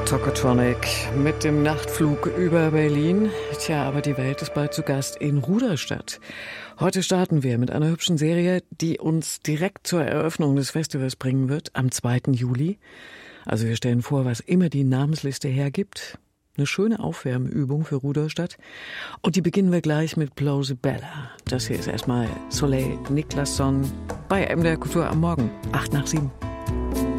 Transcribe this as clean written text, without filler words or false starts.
Tokotronic mit dem Nachtflug über Berlin. Tja, aber die Welt ist bald zu Gast in Ruderstadt. Heute starten wir mit einer hübschen Serie, die uns direkt zur Eröffnung des Festivals bringen wird, am 2. Juli. Also wir stellen vor, was immer die Namensliste hergibt. Eine schöne Aufwärmübung für Ruderstadt. Und die beginnen wir gleich mit Blow the Bella. Das hier ist erstmal Soleil Niklasson bei MDR Kultur am Morgen, 8 nach 7.